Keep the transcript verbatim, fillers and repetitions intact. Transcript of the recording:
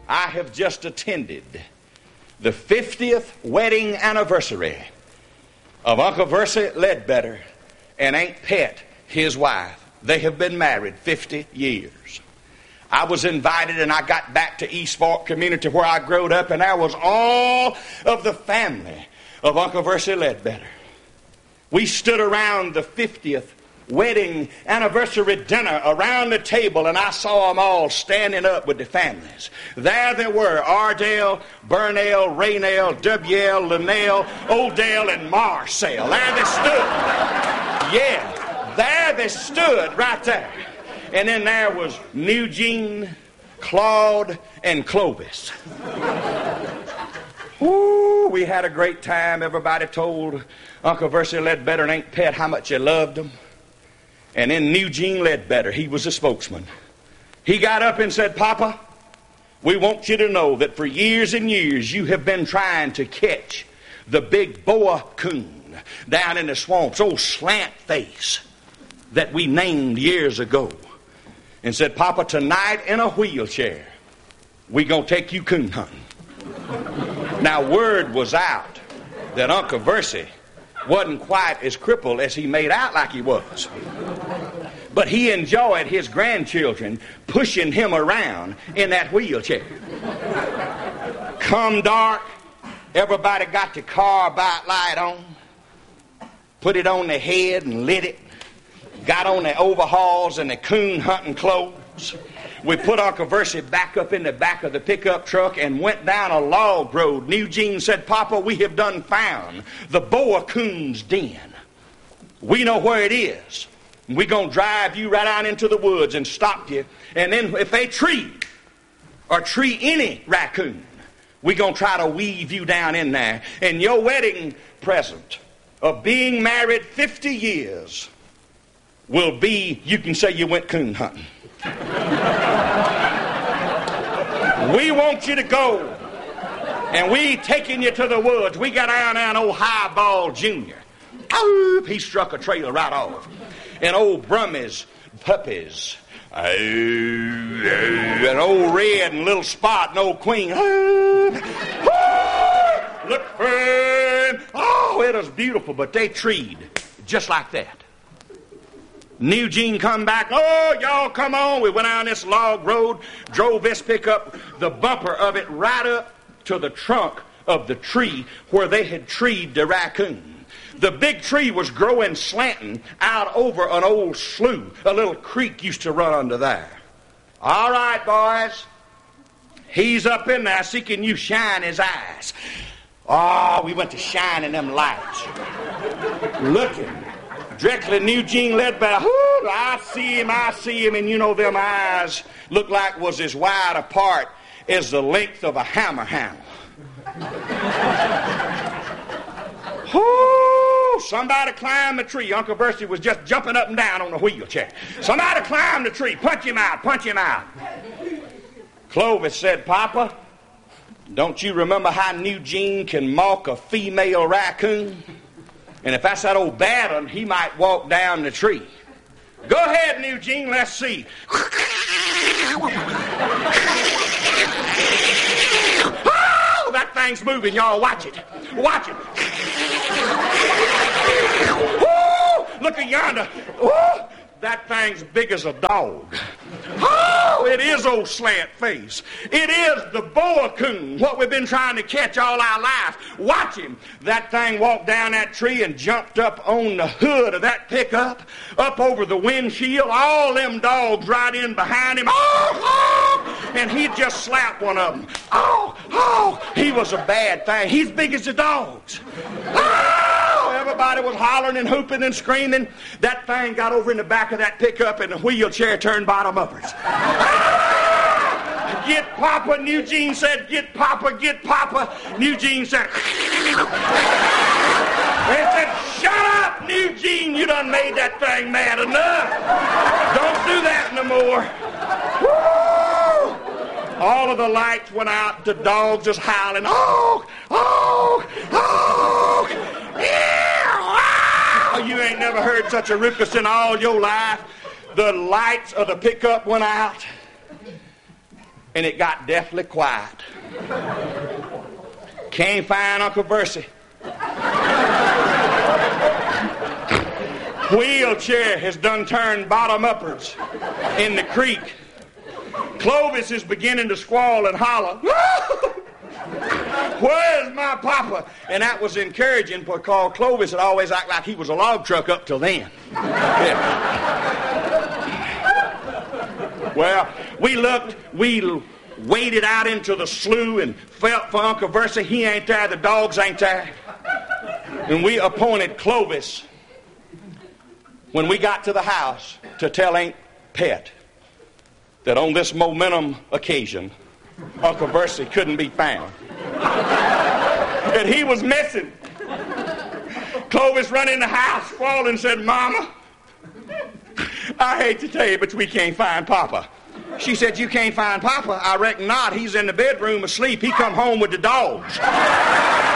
I have just attended the fiftieth wedding anniversary of Uncle Versi Ledbetter and Aunt Pet, his wife. They have been married fifty years. I was invited, and I got back to East Fork community where I growed up, and there was all of the family of Uncle Versi Ledbetter. We stood around the fiftieth wedding anniversary dinner around the table, and I saw them all standing up with the families. There they were, Ardell, Burnell, Raynell, W L, Linnell, Odell, and Marcel. There they stood. Yeah, there they stood right there. And then there was Eugene, Claude, and Clovis. Ooh, we had a great time. Everybody told Uncle Versi Ledbetter and Aunt Pet how much they loved them. And then Eugene Ledbetter, he was a spokesman. He got up and said, "Papa, we want you to know that for years and years you have been trying to catch the big boa coon down in the swamps, old slant face that we named years ago." And said, "Papa, tonight in a wheelchair, we gonna take you coon hunting." Now, word was out that Uncle Versi wasn't quite as crippled as he made out like he was. But he enjoyed his grandchildren pushing him around in that wheelchair. Come dark, everybody got the carbide light on, put it on their head and lit it, got on their overalls and their coon hunting clothes. We put Uncle Versi back up in the back of the pickup truck and went down a log road. Eugene said, "Papa, we have done found the boa coon's den. We know where it is. We're going to drive you right out into the woods and stop you. And then if they treat or treat any raccoon, we're going to try to weave you down in there. And your wedding present of being married fifty years will be, you can say you went coon hunting. We want you to go, and we taking you to the woods. We got down there an old Highball Junior. Oh, he struck a trail right off. And old Brummies, puppies, oh, oh, an old Red and Little Spot and old Queen. Oh, oh, look fine. Oh, it was beautiful, but they treed just like that. Eugene come back. "Oh, y'all come on." We went down this log road, drove this pickup, the bumper of it right up to the trunk of the tree where they had treed the raccoon. The big tree was growing slanting out over an old slough. A little creek used to run under there. "All right, boys. He's up in there. See, can you shine his eyes?" Oh, we went to shining them lights. Looking. Directly Eugene Ledbetter, "Ooh, I see him, I see him," and you know them eyes looked like was as wide apart as the length of a hammer handle. Ooh, somebody climbed the tree. Uncle Versi was just jumping up and down on the wheelchair. "Somebody climbed the tree. Punch him out, punch him out." Clovis said, "Papa, don't you remember how Eugene can mock a female raccoon? And if that's that old bad one, he might walk down the tree." "Go ahead, Eugene, let's see." Oh, that thing's moving, y'all. Watch it. Watch it. Oh, look at yonder. Oh, that thing's big as a dog. Oh, it is old slant face. It is the boa coon, what we've been trying to catch all our life. Watch him. That thing walked down that tree and jumped up on the hood of that pickup, up over the windshield, all them dogs right in behind him. Oh, oh, and he just slapped one of them. Oh, oh, he was a bad thing. He's big as the dogs. Oh, everybody was hollering and hooping and screaming. That thing got over in the back of that pickup and the wheelchair turned bottom upwards. Ah! "Get Papa," Eugene said. "Get Papa, get Papa." Eugene said, they said, "Shut up, Eugene, you done made that thing mad enough. Don't do that no more." Woo! All of the lights went out, the dogs just howling. Oh, oh, oh, yeah, wow. You ain't never heard such a ruckus in all your life. The lights of the pickup went out. and it got deathly quiet. Can't find Uncle Bercy. Wheelchair has done turned bottom upwards in the creek. Clovis is beginning to squall and holler. Where's my papa? And that was encouraging because Clovis had always acted like he was a log truck up till then. Yeah. Well, we looked, we waded out into the slough and felt for Uncle Versa. He ain't there, the dogs ain't there. And we appointed Clovis, when we got to the house, to tell Aunt Pet that on this momentum occasion, Uncle Bercy couldn't be found. And he was missing. Clovis run in the house, squalled and said, Mama, I hate to tell you, but we can't find Papa. She said, you can't find Papa? I reckon not. He's in the bedroom asleep. He come home with the dogs.